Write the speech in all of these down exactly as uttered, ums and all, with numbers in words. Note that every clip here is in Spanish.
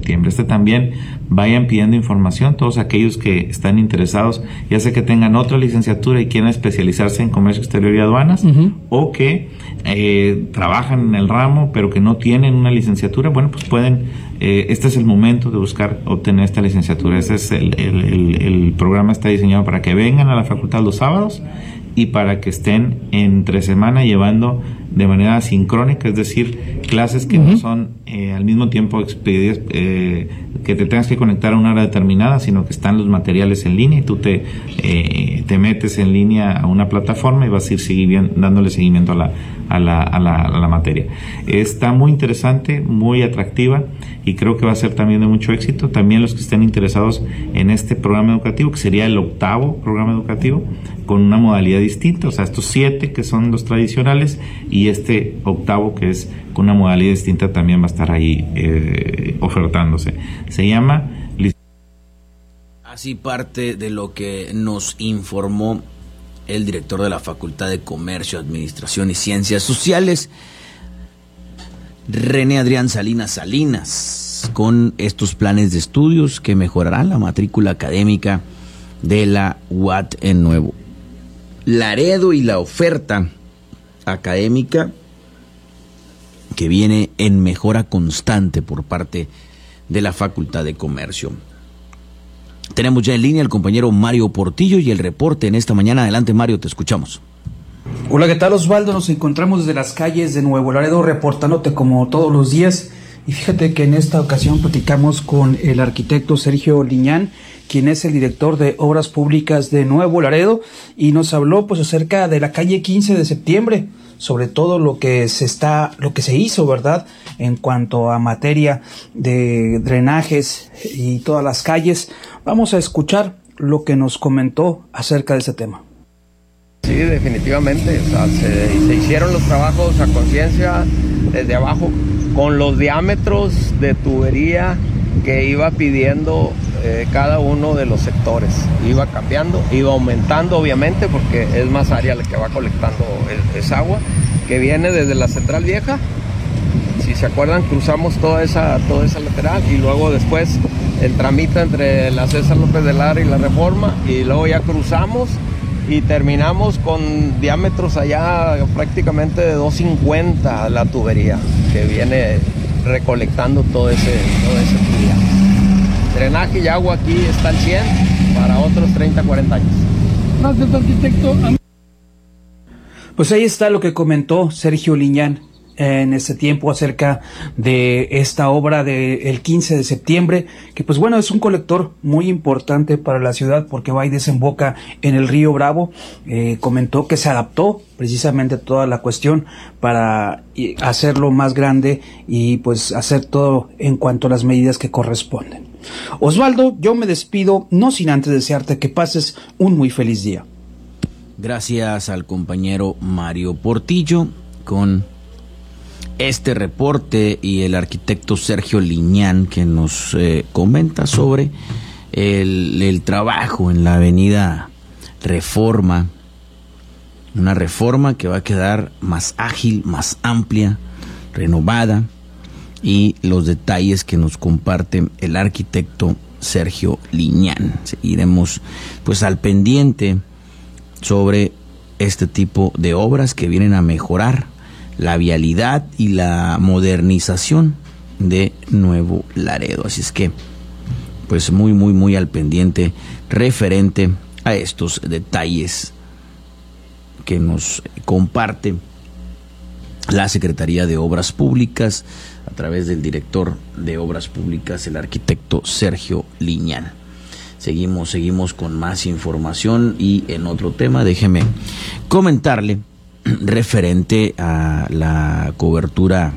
septiembre. Este también vayan pidiendo información, todos aquellos que están interesados, ya sea que tengan otra licenciatura y quieran especializarse en comercio exterior y aduanas, uh-huh. o que eh, trabajan en el ramo pero que no tienen una licenciatura, bueno, pues pueden, eh, este es el momento de buscar obtener esta licenciatura. Este es el, el, el, el programa está diseñado para que vengan a la facultad los sábados y para que estén entre semana llevando de manera sincrónica, es decir, clases que uh-huh. no son eh, al mismo tiempo expedidas, eh, que te tengas que conectar a una hora determinada, sino que están los materiales en línea y tú te eh, te metes en línea a una plataforma y vas a ir seguir, dándole seguimiento a la, a la, a la, a la materia. Está muy interesante, muy atractiva y creo que va a ser también de mucho éxito. También los que estén interesados en este programa educativo, que sería el octavo programa educativo, con una modalidad distinta, o sea, estos siete que son los tradicionales y este octavo que es con una modalidad distinta también va a estar ahí eh, ofertándose. Se llama... Así parte de lo que nos informó el director de la Facultad de Comercio, Administración y Ciencias Sociales, René Adrián Salinas Salinas, con estos planes de estudios que mejorarán la matrícula académica de la U A T en Nuevo Laredo y la oferta académica que viene en mejora constante por parte de la Facultad de Comercio. Tenemos ya en línea al compañero Mario Portillo y el reporte en esta mañana. Adelante, Mario, te escuchamos. Hola, ¿qué tal, Osvaldo? Nos encontramos desde las calles de Nuevo Laredo reportándote como todos los días. Y fíjate que en esta ocasión platicamos con el arquitecto Sergio Liñán, quien es el director de Obras Públicas de Nuevo Laredo, y nos habló pues acerca de la calle quince de septiembre, sobre todo lo que se está, lo que se hizo, ¿verdad?, en cuanto a materia de drenajes y todas las calles. Vamos a escuchar lo que nos comentó acerca de ese tema. Sí, definitivamente, o sea, se, se hicieron los trabajos a conciencia desde abajo, con los diámetros de tubería que iba pidiendo eh, cada uno de los sectores. Iba cambiando, iba aumentando obviamente porque es más área la que va colectando el, esa agua, que viene desde la Central Vieja. Si se acuerdan, cruzamos toda esa, toda esa lateral y luego después el tramita entre la César López de Lara y la Reforma, y luego ya cruzamos y terminamos con diámetros allá prácticamente de dos cincuenta la tubería que viene recolectando todo ese, todo ese fluvial. Drenaje y agua aquí está al cien para otros treinta, cuarenta años. Gracias, arquitecto. Pues ahí está lo que comentó Sergio Liñán en ese tiempo acerca de esta obra del quince de septiembre, que pues bueno, es un colector muy importante para la ciudad porque va y desemboca en el río Bravo. Eh, comentó que se adaptó precisamente toda la cuestión para hacerlo más grande y pues hacer todo en cuanto a las medidas que corresponden. Osvaldo, yo me despido, no sin antes desearte que pases un muy feliz día. Gracias al compañero Mario Portillo con este reporte y el arquitecto Sergio Liñán, que nos eh, comenta sobre el, el trabajo en la avenida Reforma, una reforma que va a quedar más ágil, más amplia, renovada, y los detalles que nos comparte el arquitecto Sergio Liñán. Seguiremos pues al pendiente sobre este tipo de obras que vienen a mejorar la vialidad y la modernización de Nuevo Laredo. Así es que, pues muy, muy, muy al pendiente referente a estos detalles que nos comparte la Secretaría de Obras Públicas a través del director de Obras Públicas, el arquitecto Sergio Liñán. Seguimos, seguimos con más información y en otro tema, déjeme comentarle referente a la cobertura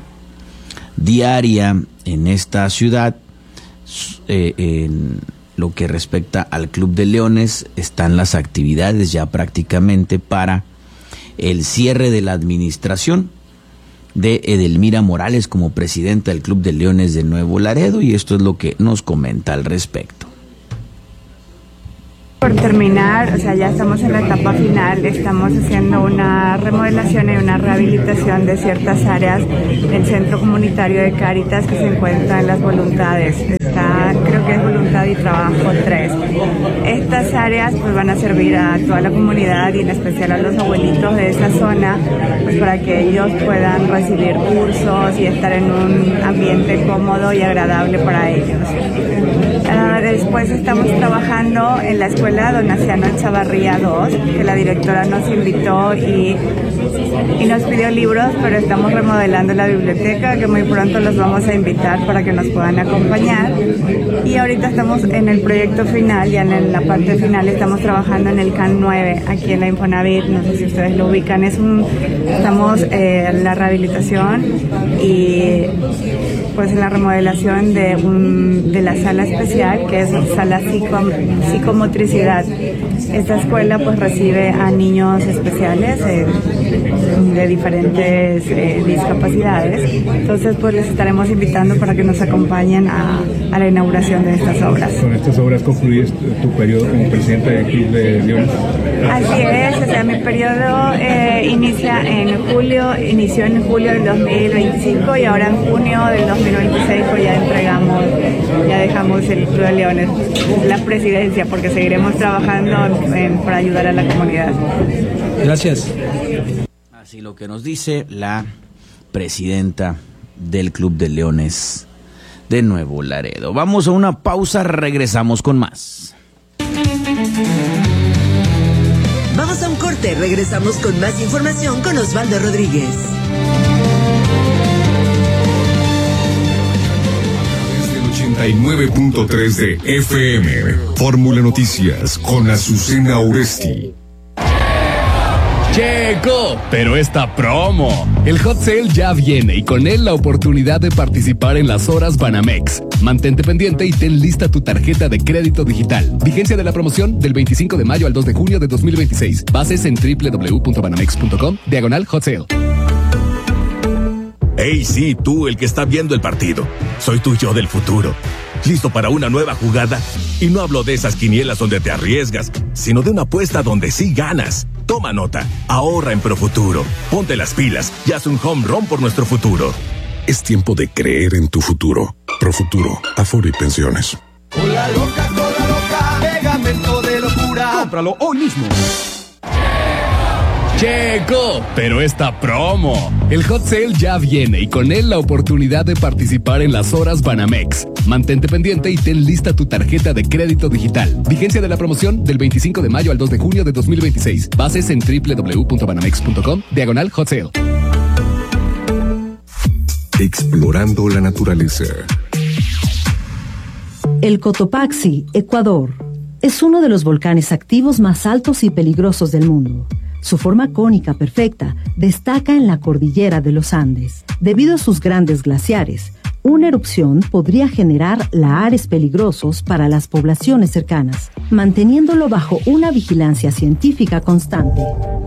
diaria en esta ciudad. Eh, en lo que respecta al Club de Leones, están las actividades ya prácticamente para el cierre de la administración de Edelmira Morales como presidenta del Club de Leones de Nuevo Laredo, y esto es lo que nos comenta al respecto. Por terminar, o sea, ya estamos en la etapa final, estamos haciendo una remodelación y una rehabilitación de ciertas áreas del Centro Comunitario de Cáritas que se encuentran en las voluntades. que es voluntad y trabajo tres. Estas áreas pues van a servir a toda la comunidad y en especial a los abuelitos de esa zona, pues para que ellos puedan recibir cursos y estar en un ambiente cómodo y agradable para ellos. Uh, después estamos trabajando en la escuela Donaciano Chavarría dos, que la directora nos invitó y, y nos pidió libros, pero estamos remodelando la biblioteca, que muy pronto los vamos a invitar para que nos puedan acompañar. Y ahorita estamos en el proyecto final, ya en la parte final estamos trabajando en el C A N nueve, aquí en la Infonavit, no sé si ustedes lo ubican, es un, estamos eh, en la rehabilitación y pues en la remodelación de, un, de la sala especial, que es sala psico, psicomotricidad. Esta escuela pues recibe a niños especiales eh, de diferentes eh, discapacidades, entonces pues les estaremos invitando para que nos acompañen a, a la inauguración de estas obras. ¿Con estas obras concluyes tu periodo como presidenta del Club de Leones? Así es, o sea, mi periodo eh, inicia en julio, inició en julio del dos mil veinticinco y ahora en junio del dos mil veintiséis pues ya entregamos, ya dejamos el Club de Leones, la presidencia, porque seguiremos trabajando en, para ayudar a la comunidad. Gracias. Así lo que nos dice la presidenta del Club de Leones de Nuevo Laredo. Vamos a una pausa, regresamos con más. Vamos a un corte, regresamos con más información con Osvaldo Rodríguez. ochenta y nueve punto tres de F M. Fórmula Noticias con Azucena Oresti. Llegó, pero esta promo. El Hot Sale ya viene y con él la oportunidad de participar en las horas Banamex. Mantente pendiente y ten lista tu tarjeta de crédito digital. Vigencia de la promoción del veinticinco de mayo al dos de junio de dos mil veintiséis. Bases en doble u doble u doble u punto banamex punto com, diagonal Hot Sale. Hey, sí, tú, el que está viendo el partido. Soy tu yo del futuro. ¿Listo para una nueva jugada? Y no hablo de esas quinielas donde te arriesgas, sino de una apuesta donde sí ganas. Toma nota, ahorra en Profuturo. Ponte las pilas y haz un home run por nuestro futuro. Es tiempo de creer en tu futuro. Profuturo, Afore y Pensiones. Cola loca, cola loca, pegamento de locura. Cómpralo hoy mismo. Llegó, pero esta promo. El Hot Sale ya viene y con él la oportunidad de participar en las horas Banamex. Mantente pendiente y ten lista tu tarjeta de crédito digital. Vigencia de la promoción del veinticinco de mayo al dos de junio de dos mil veintiséis. Bases en doble u doble u doble u punto banamex punto com, diagonal Hot Sale. Explorando la naturaleza. El Cotopaxi, Ecuador, es uno de los volcanes activos más altos y peligrosos del mundo. Su forma cónica perfecta destaca en la cordillera de los Andes. Debido a sus grandes glaciares, una erupción podría generar lahares peligrosos para las poblaciones cercanas, manteniéndolo bajo una vigilancia científica constante.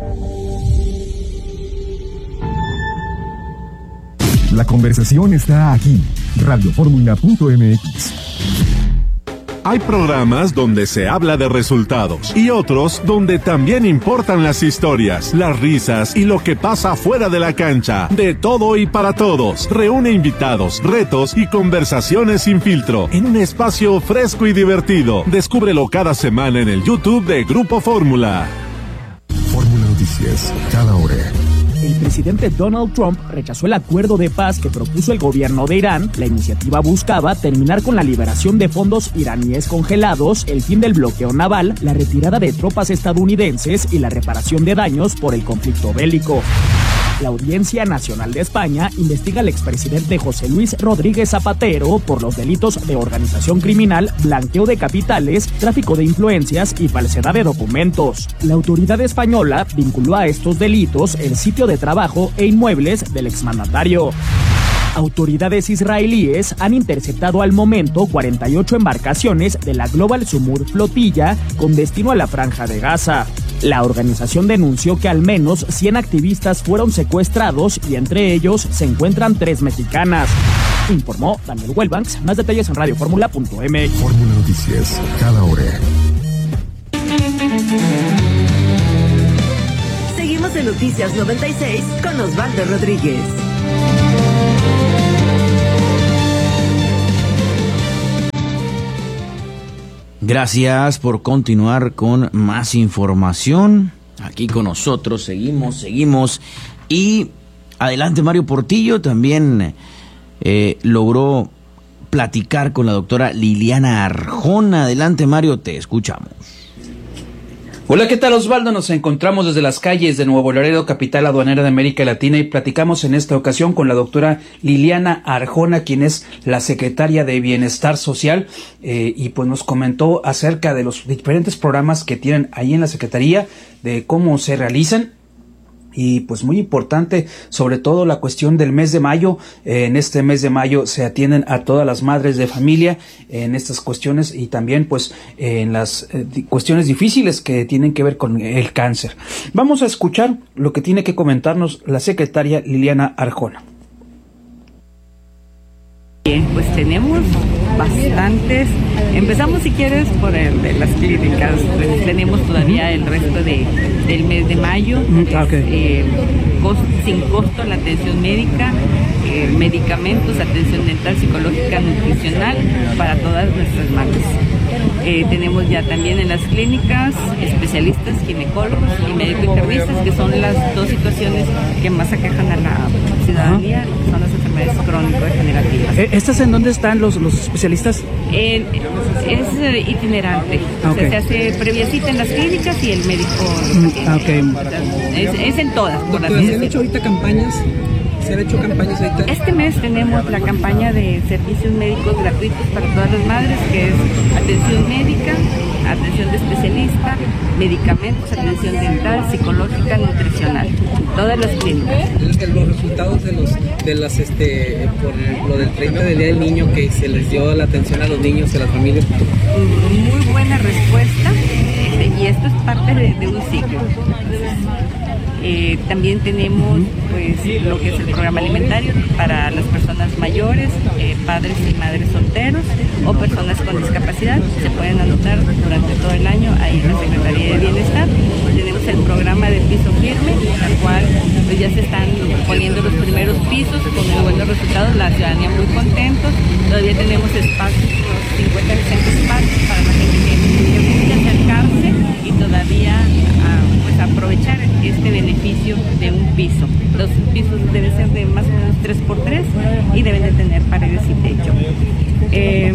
La conversación está aquí. radio fórmula punto m x. Hay programas donde se habla de resultados y otros donde también importan las historias, las risas y lo que pasa fuera de la cancha. De todo y para todos. Reúne invitados, retos y conversaciones sin filtro en un espacio fresco y divertido. Descúbrelo cada semana en el YouTube de Grupo Fórmula. Fórmula Noticias, cada hora. El presidente Donald Trump rechazó el acuerdo de paz que propuso el gobierno de Irán. La iniciativa buscaba terminar con la liberación de fondos iraníes congelados, el fin del bloqueo naval, la retirada de tropas estadounidenses y la reparación de daños por el conflicto bélico. La Audiencia Nacional de España investiga al expresidente José Luis Rodríguez Zapatero por los delitos de organización criminal, blanqueo de capitales, tráfico de influencias y falsedad de documentos. La autoridad española vinculó a estos delitos el sitio de trabajo e inmuebles del exmandatario. Autoridades israelíes han interceptado al momento cuarenta y ocho embarcaciones de la Global Sumur Flotilla con destino a la Franja de Gaza. La organización denunció que al menos cien activistas fueron secuestrados y entre ellos se encuentran tres mexicanas. Informó Daniel Huelbanks. Más detalles en radio fórmula punto m x. Fórmula Noticias, cada hora. Seguimos en Noticias noventa y seis con Osvaldo Rodríguez. Gracias por continuar con más información. Aquí con nosotros, seguimos, seguimos. Y adelante, Mario Portillo también eh, logró platicar con la doctora Liliana Arjona. Adelante, Mario, te escuchamos. Hola, ¿qué tal, Osvaldo? Nos encontramos desde las calles de Nuevo Laredo, capital aduanera de América Latina, y platicamos en esta ocasión con la doctora Liliana Arjona, quien es la secretaria de Bienestar Social, eh, y pues nos comentó acerca de los diferentes programas que tienen ahí en la Secretaría, de cómo se realizan. Y pues muy importante, sobre todo la cuestión del mes de mayo. Eh, en este mes de mayo se atienden a todas las madres de familia en estas cuestiones, y también pues eh, en las eh, cuestiones difíciles que tienen que ver con el cáncer. Vamos a escuchar lo que tiene que comentarnos la secretaria Liliana Arjona. Bien, pues tenemos bastantes. Empezamos, si quieres, por el de las clínicas. Pues tenemos todavía el resto de, del mes de mayo. Okay. Eh, cost, sin costo la atención médica, eh, medicamentos, atención dental, psicológica, nutricional para todas nuestras madres. Eh, tenemos ya también en las clínicas especialistas, ginecólogos y médico-internistas, que son las dos situaciones que más aquejan a la ciudadanía, que son las enfermedades crónico-degenerativas. ¿Estas en dónde están los, los especialistas? Eh, es eh, itinerante. Okay. O sea, se hace previa cita en las clínicas y el médico. Mm, okay. es, es en todas. Por así ¿Se han hecho ahorita campañas? ¿Se han hecho campañas ahorita? Este mes tenemos la campaña de servicios médicos gratuitos para todas las madres, que es atención médica, atención de especialista, medicamentos, atención dental, psicológica, nutricional, todas las clínicas. Los resultados de los de las este por lo del treinta del Día del Niño, que se les dio la atención a los niños y a las familias. Muy buena respuesta, y esto es parte de, de un ciclo. Eh, también tenemos pues lo que es el programa alimentario para las personas mayores, eh, padres y madres solteros o personas con discapacidad. Se pueden anotar durante todo el año ahí en la Secretaría de Bienestar. Tenemos el programa de piso firme, al cual pues ya se están poniendo los primeros pisos con muy buenos resultados, la ciudadanía muy contentos. Todavía tenemos espacios, cincuenta, sesenta espacios para la gente que, que busca acercarse y todavía uh, pues aprovechar este beneficio de un piso. Los pisos deben ser de más o menos tres por tres y deben de tener paredes y techo. Eh,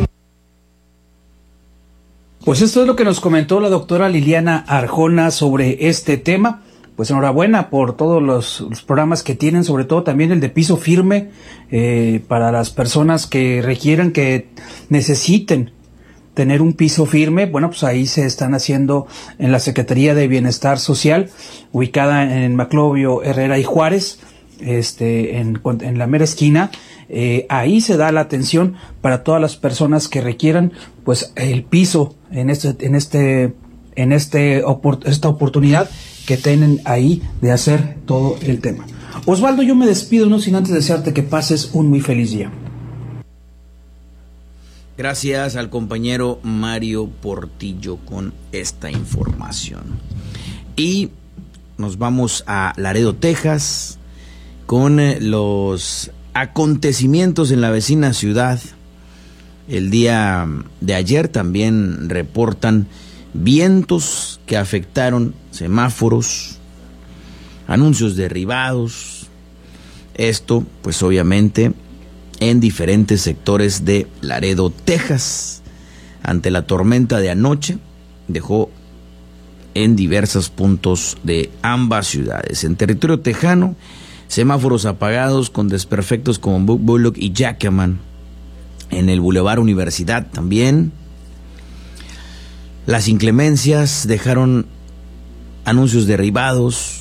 Pues esto es lo que nos comentó la doctora Liliana Arjona sobre este tema. Pues enhorabuena por todos los, los programas que tienen, sobre todo también el de piso firme, eh, para las personas que requieran, que necesiten tener un piso firme. Bueno, pues ahí se están haciendo en la Secretaría de Bienestar Social, ubicada en Maclovio, Herrera y Juárez, este, en, en la mera esquina. Eh, ahí se da la atención para todas las personas que requieran, pues, el piso en este, en este, en este, esta oportunidad que tienen ahí de hacer todo el tema. Osvaldo, yo me despido, no sin antes desearte que pases un muy feliz día. Gracias al compañero Mario Portillo con esta información. Y nos vamos a Laredo, Texas, con los acontecimientos en la vecina ciudad. El día de ayer también reportan vientos que afectaron semáforos, anuncios derribados. Esto, pues obviamente, en diferentes sectores de Laredo, Texas. Ante la tormenta de anoche, dejó en diversos puntos de ambas ciudades. En territorio tejano, semáforos apagados con desperfectos como Buck Bullock y Jackman. En el Boulevard Universidad también. Las inclemencias dejaron anuncios derribados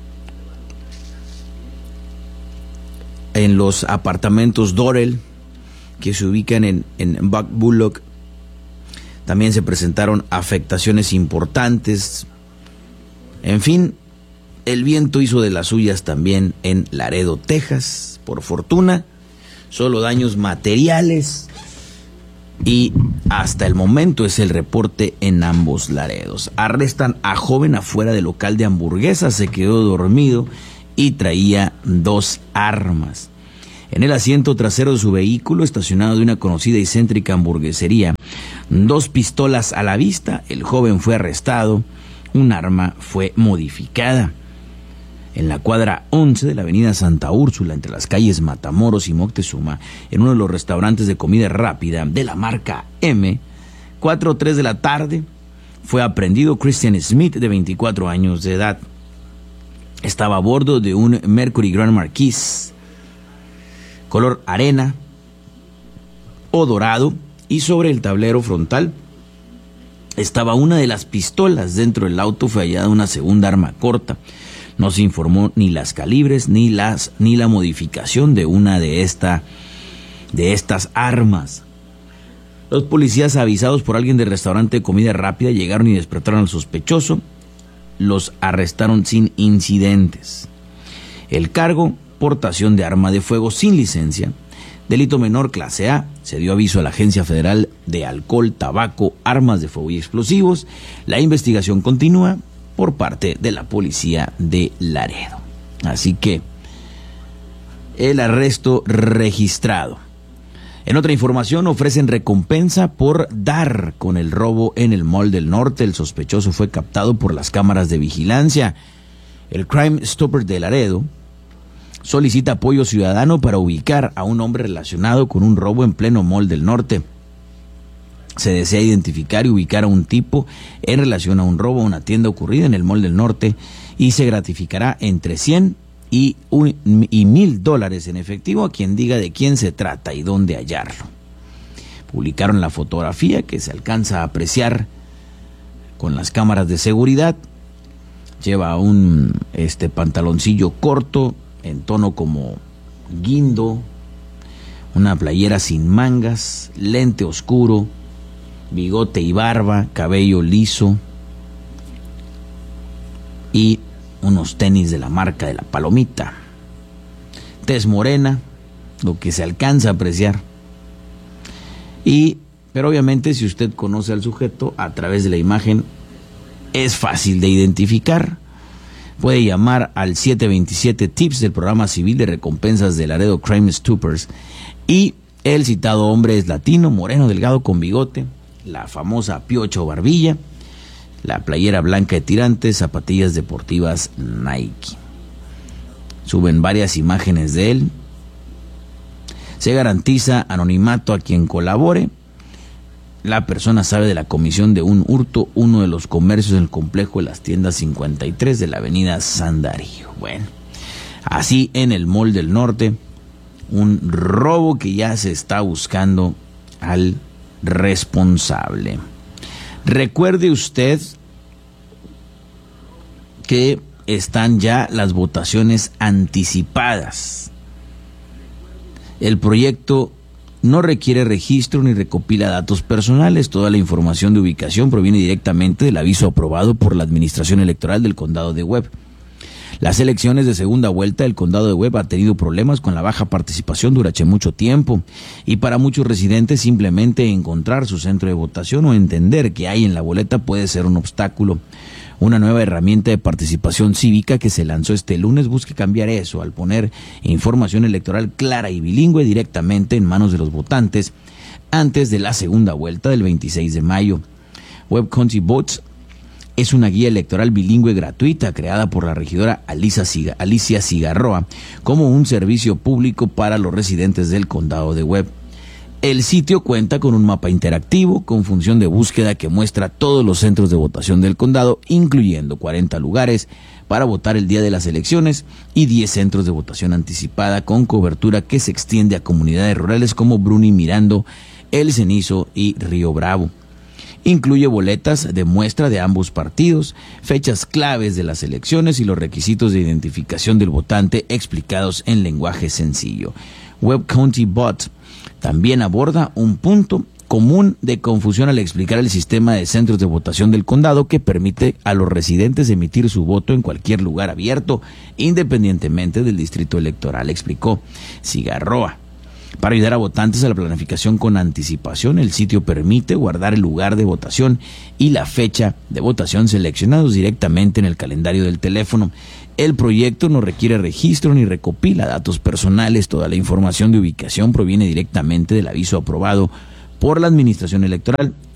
en los apartamentos Dorel, que se ubican en, en Buck Bullock. También se presentaron afectaciones importantes. En fin, el viento hizo de las suyas también en Laredo, Texas. Por fortuna, solo daños materiales. Y hasta el momento es el reporte en ambos Laredos. Arrestan a joven afuera del local de hamburguesas. Se quedó dormido y traía dos armas. En el asiento trasero de su vehículo, estacionado de una conocida y céntrica hamburguesería, Dos pistolas a la vista, el joven fue arrestado, un arma fue modificada. En la cuadra once de la avenida Santa Úrsula, entre las calles Matamoros y Moctezuma, en uno de los restaurantes de comida rápida de la marca M, cuatro o tres de la tarde, fue aprehendido Christian Smith, de veinticuatro años de edad. Estaba a bordo de un Mercury Grand Marquis, color arena o dorado, y sobre el tablero frontal estaba una de las pistolas. Dentro del auto fue hallada una segunda arma corta. No se informó ni las calibres ni las ni la modificación de una de esta de estas armas. Los policías, avisados por alguien del restaurante de comida rápida, llegaron y despertaron al sospechoso. Los arrestaron sin incidentes. El cargo: portación de arma de fuego sin licencia, delito menor clase A. Se dio aviso a la Agencia Federal de Alcohol, Tabaco, Armas de Fuego y Explosivos. La investigación continúa por parte de la policía de Laredo. Así que el arresto registrado. En otra información, ofrecen recompensa por dar con el robo en el Mall del Norte. El sospechoso fue captado por las cámaras de vigilancia. El Crime Stopper de Laredo solicita apoyo ciudadano para ubicar a un hombre relacionado con un robo en pleno Mall del Norte. Se desea identificar y ubicar a un tipo en relación a un robo a una tienda ocurrida en el Mall del Norte, y se gratificará entre cien y mil dólares en efectivo a quien diga de quién se trata y dónde hallarlo. Publicaron la fotografía, que se alcanza a apreciar con las cámaras de seguridad. Lleva un este pantaloncillo corto en tono como guindo, una playera sin mangas, lente oscuro, bigote y barba, cabello liso y unos tenis de la marca de la Palomita. Tez morena, lo que se alcanza a apreciar. Y, pero obviamente, si usted conoce al sujeto a través de la imagen, es fácil de identificar. Puede llamar al siete veintisiete TIPS del Programa Civil de Recompensas de Laredo Crime Stoppers. Y el citado hombre es latino, moreno, delgado, con bigote, la famosa piocha o barbilla, la playera blanca de tirantes, zapatillas deportivas Nike. Suben varias imágenes de él. Se garantiza anonimato a quien colabore. La persona sabe de la comisión de un hurto, uno de los comercios del complejo de las tiendas cincuenta y tres de la avenida San Darío. Bueno, así en el Mall del Norte, un robo que ya se está buscando al responsable. Recuerde usted que están ya las votaciones anticipadas. El proyecto no requiere registro ni recopila datos personales. Toda la información de ubicación proviene directamente del aviso aprobado por la Administración Electoral del Condado de Webb. Las elecciones de segunda vuelta del Condado de Webb ha tenido problemas con la baja participación durante mucho tiempo, y para muchos residentes simplemente encontrar su centro de votación o entender qué hay en la boleta puede ser un obstáculo. Una nueva herramienta de participación cívica que se lanzó este lunes busca cambiar eso al poner información electoral clara y bilingüe directamente en manos de los votantes antes de la segunda vuelta del veintiséis de mayo. Webb County Votes es una guía electoral bilingüe gratuita creada por la regidora Alicia Cigarroa como un servicio público para los residentes del condado de Webb. El sitio cuenta con un mapa interactivo con función de búsqueda que muestra todos los centros de votación del condado, incluyendo cuarenta lugares para votar el día de las elecciones y diez centros de votación anticipada con cobertura que se extiende a comunidades rurales como Bruni, Mirando, El Cenizo y Río Bravo. Incluye boletas de muestra de ambos partidos, fechas claves de las elecciones y los requisitos de identificación del votante explicados en lenguaje sencillo. Webb County Bot también aborda un punto común de confusión al explicar el sistema de centros de votación del condado que permite a los residentes emitir su voto en cualquier lugar abierto, independientemente del distrito electoral, explicó Cigarroa. Para ayudar a votantes a la planificación con anticipación, el sitio permite guardar el lugar de votación y la fecha de votación seleccionados directamente en el calendario del teléfono. El proyecto no requiere registro ni recopila datos personales. Toda la información de ubicación proviene directamente del aviso aprobado por la Administración Electoral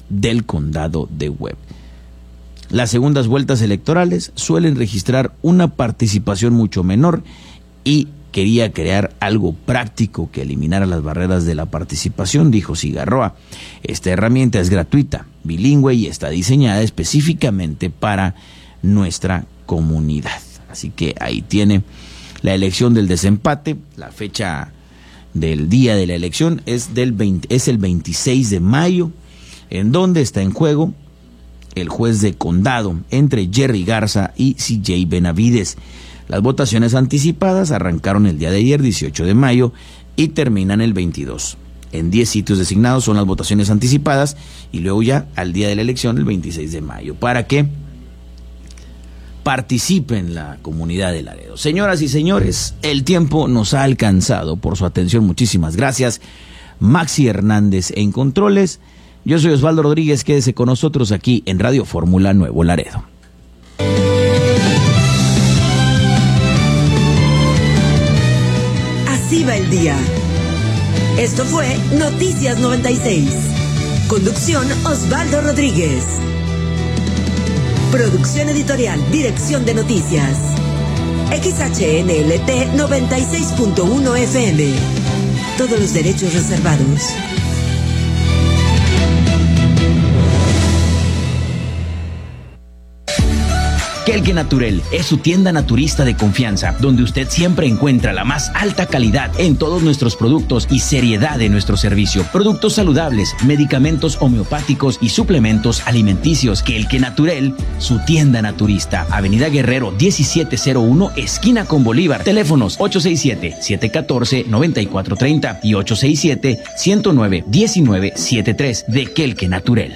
del condado de Webb. Las segundas vueltas electorales suelen registrar una participación mucho menor y quería crear algo práctico que eliminara las barreras de la participación, dijo Cigarroa. Esta herramienta es gratuita, bilingüe y está diseñada específicamente para nuestra comunidad. Así que ahí tiene la elección del desempate. La fecha del día de la elección es, del veinte, es el veintiséis de mayo, en donde está en juego el juez de condado entre Jerry Garza y C J Benavides. Las votaciones anticipadas arrancaron el día de ayer, dieciocho de mayo, y terminan el veintidós. En diez sitios designados son las votaciones anticipadas y luego ya al día de la elección, el veintiséis de mayo, para que participen la comunidad de Laredo. Señoras y señores, el tiempo nos ha alcanzado. Por su atención, muchísimas gracias. Maxi Hernández en controles. Yo soy Osvaldo Rodríguez. Quédese con nosotros aquí en Radio Fórmula Nuevo Laredo. Así va el día. Esto fue Noticias noventa y seis. Conducción Osvaldo Rodríguez. Producción editorial, dirección de noticias. X H N L T noventa y seis punto uno F M. Todos los derechos reservados. Kelke Naturel es su tienda naturista de confianza, donde usted siempre encuentra la más alta calidad en todos nuestros productos y seriedad de nuestro servicio. Productos saludables, medicamentos homeopáticos y suplementos alimenticios. Kelke Naturel, su tienda naturista. Avenida Guerrero diecisiete cero uno, esquina con Bolívar. Teléfonos ocho seis siete, siete uno cuatro, nueve cuatro tres cero y ocho seis siete, uno cero nueve, uno nueve siete tres de Kelke Naturel.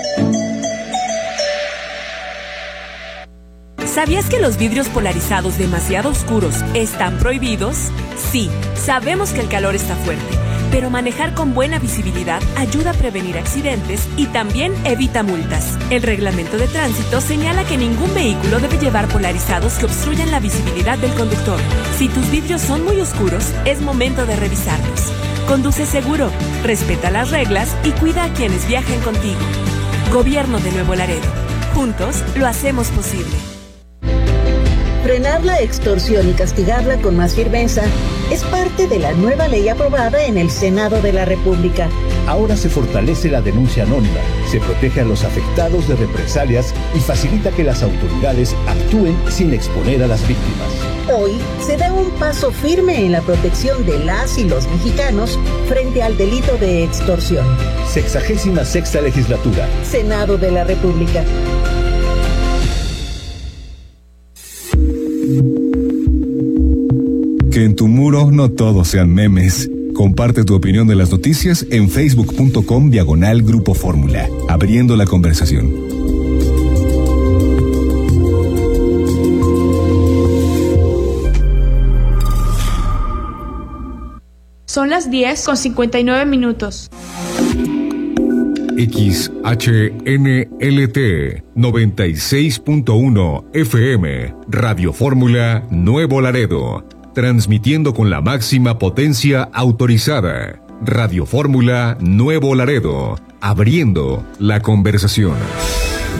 ¿Sabías que los vidrios polarizados demasiado oscuros están prohibidos? Sí, sabemos que el calor está fuerte, pero manejar con buena visibilidad ayuda a prevenir accidentes y también evita multas. El reglamento de tránsito señala que ningún vehículo debe llevar polarizados que obstruyan la visibilidad del conductor. Si tus vidrios son muy oscuros, es momento de revisarlos. Conduce seguro, respeta las reglas y cuida a quienes viajen contigo. Gobierno de Nuevo Laredo. Juntos lo hacemos posible. Frenar la extorsión y castigarla con más firmeza es parte de la nueva ley aprobada en el Senado de la República. Ahora se fortalece la denuncia anónima, se protege a los afectados de represalias y facilita que las autoridades actúen sin exponer a las víctimas. Hoy se da un paso firme en la protección de las y los mexicanos frente al delito de extorsión. Sexagésima sexta legislatura. Senado de la República. Que en tu muro no todos sean memes. Comparte tu opinión de las noticias en facebook.com diagonal Grupo Fórmula, abriendo la conversación. Son las diez con cincuenta y nueve minutos. X H N L T noventa y seis punto uno F M, Radio Fórmula Nuevo Laredo. Transmitiendo con la máxima potencia autorizada. Radio Fórmula Nuevo Laredo. Abriendo la conversación.